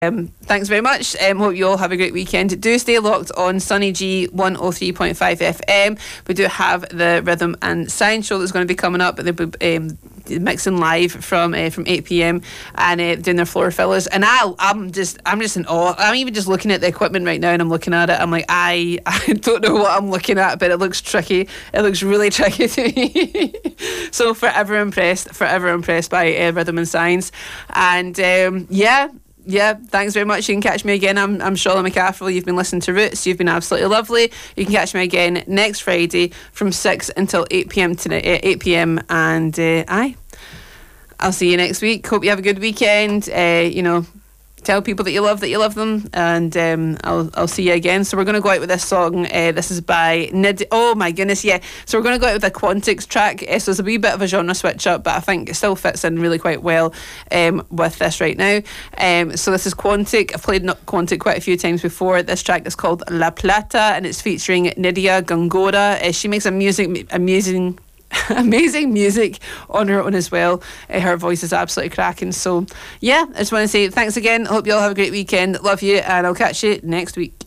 Thanks very much. Hope you all have a great weekend. Do stay locked on Sunny G 103.5 FM. We do have the Rhythm and Science show that's going to be coming up. They'll be mixing live from 8 p.m. and doing their floor fillers. And I'm just in awe. I'm even just looking at the equipment right now, and I'm looking at it. I'm like, I don't know what I'm looking at, but it looks tricky. It looks really tricky to me. So forever impressed by Rhythm and Science. And yeah, thanks very much. You can catch me again. I'm Charlotte McCaffrey. You've been listening to Roots. You've been absolutely lovely. You can catch me again next Friday from 6 until 8 p.m. tonight. 8 p.m. And I'll see you next week. Hope you have a good weekend. Tell people that you love them, and I'll see you again. So we're going to go out with this song. This is by Nid. Oh my goodness, yeah. So we're going to go out with a Quantix track. So it's a wee bit of a genre switch up, but I think it still fits in really quite well with this right now. So this is Quantic. I've played Quantic quite a few times before. This track is called La Plata, and it's featuring Nydia Gongora. She makes amazing music on her own as well. Her voice is absolutely cracking. So yeah, I just want to say thanks again. I hope you all have a great weekend. Love you, and I'll catch you next week.